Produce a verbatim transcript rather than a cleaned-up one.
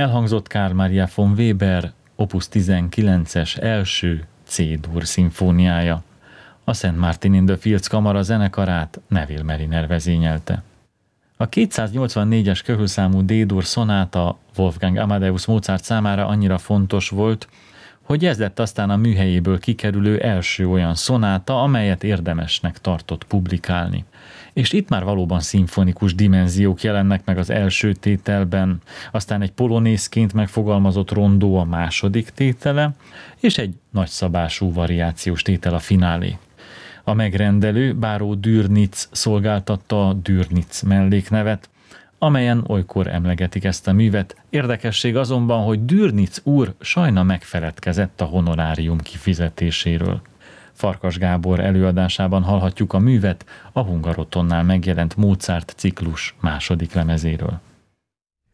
Elhangzott Carl Maria von Weber opus tizenkilences első C-dur szimfóniája. A Szent Martin in the Fields kamara zenekarát Neville Mariner vezényelte. A kétszáznyolcvannégyes körülszámú D-dur szonáta Wolfgang Amadeus Mozart számára annyira fontos volt, hogy ez lett aztán a műhelyéből kikerülő első olyan szonáta, amelyet érdemesnek tartott publikálni. És itt már valóban szimfonikus dimenziók jelennek meg az első tételben, aztán egy polonészként megfogalmazott rondó a második tétele, és egy nagyszabású variációs tétel a finálé. A megrendelő Báró Dürnitz szolgáltatta a Dürnitz melléknevet, amelyen olykor emlegetik ezt a művet. Érdekesség azonban, hogy Dürnitz úr sajna megfeledkezett a honorárium kifizetéséről. Farkas Gábor előadásában hallhatjuk a művet a Hungarotonnál megjelent Mozart ciklus második lemezéről.